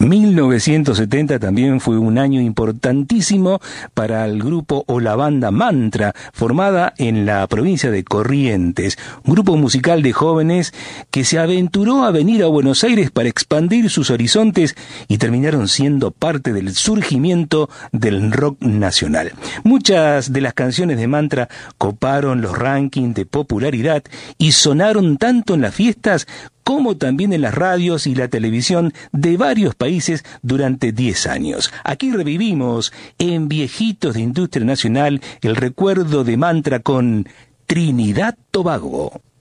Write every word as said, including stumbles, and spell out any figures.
mil novecientos setenta también fue un año importantísimo para el grupo o la banda Mantra, formada en la provincia de Corrientes, un grupo musical de jóvenes que se aventuró a venir a Buenos Aires para expandir sus horizontes y terminaron siendo parte del surgimiento del rock nacional. Muchas de las canciones de Mantra coparon los rankings de popularidad y sonaron tanto en las fiestas como también en las radios y la televisión de varios países durante diez años. Aquí revivimos en Viejitos de Industria Nacional el recuerdo de Mantra con Trinidad Tobago.